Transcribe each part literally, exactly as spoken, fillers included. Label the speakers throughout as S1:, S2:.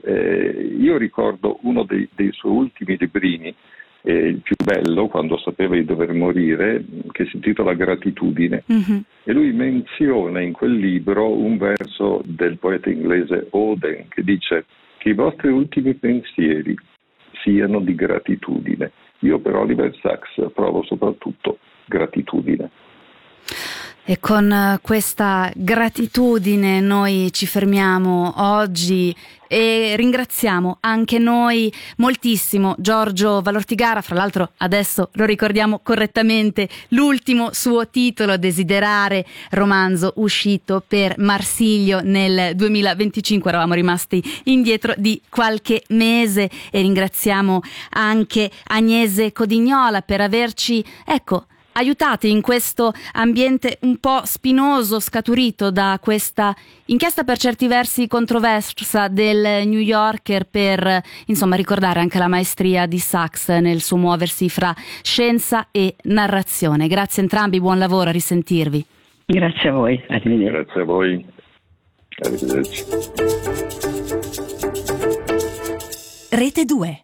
S1: Eh, io ricordo uno dei, dei suoi ultimi librini, eh, il più bello, quando sapeva di dover morire, che si intitola Gratitudine. Mm-hmm. E lui menziona in quel libro un verso del poeta inglese Auden che dice che i vostri ultimi pensieri siano di gratitudine. Io per Oliver Sacks provo soprattutto gratitudine.
S2: E con questa gratitudine noi ci fermiamo oggi e ringraziamo anche noi moltissimo Giorgio Valortigara. Fra l'altro adesso lo ricordiamo correttamente, l'ultimo suo titolo, Desiderare, romanzo uscito per Marsilio nel duemilaventicinque. Eravamo rimasti indietro di qualche mese. E ringraziamo anche Agnese Codignola per averci, ecco, aiutate in questo ambiente un po' spinoso scaturito da questa inchiesta per certi versi controversa del New Yorker, per insomma ricordare anche la maestria di Sacks nel suo muoversi fra scienza e narrazione. Grazie a entrambi, buon lavoro, a risentirvi.
S3: Grazie a voi, arrivederci.
S1: Grazie a voi, arrivederci.
S4: Rete due.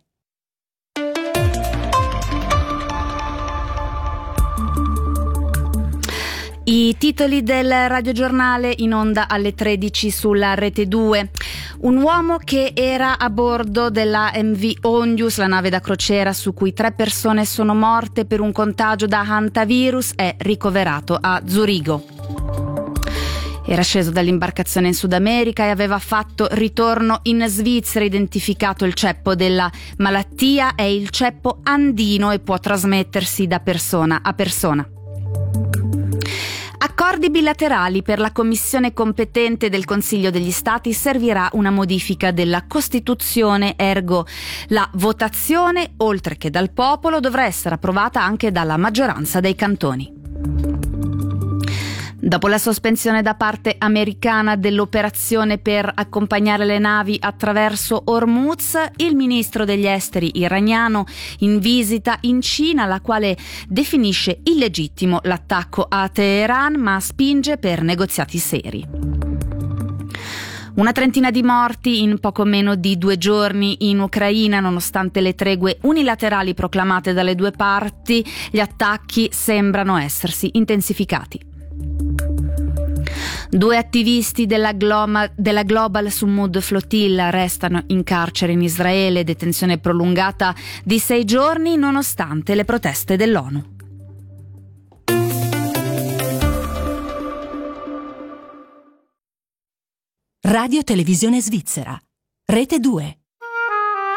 S2: I titoli del radiogiornale in onda alle tredici sulla Rete due. Un uomo che era a bordo della M V Ondius, la nave da crociera su cui tre persone sono morte per un contagio da hantavirus, è ricoverato a Zurigo. Era sceso dall'imbarcazione in Sud America e aveva fatto ritorno in Svizzera. Identificato il ceppo della malattia, è il ceppo andino e può trasmettersi da persona a persona. Accordi bilaterali. Per la commissione competente del Consiglio degli Stati servirà una modifica della Costituzione, ergo la votazione, oltre che dal popolo, dovrà essere approvata anche dalla maggioranza dei cantoni. Dopo la sospensione da parte americana dell'operazione per accompagnare le navi attraverso Hormuz, il ministro degli esteri iraniano in visita in Cina, la quale definisce illegittimo l'attacco a Teheran, ma spinge per negoziati seri. Una trentina di morti in poco meno di due giorni in Ucraina, nonostante le tregue unilaterali proclamate dalle due parti, gli attacchi sembrano essersi intensificati. Due attivisti della, Gloma, della Global Sumud Flotilla restano in carcere in Israele, detenzione prolungata di sei giorni nonostante le proteste dell'ONU.
S4: Radio Televisione Svizzera, Rete due.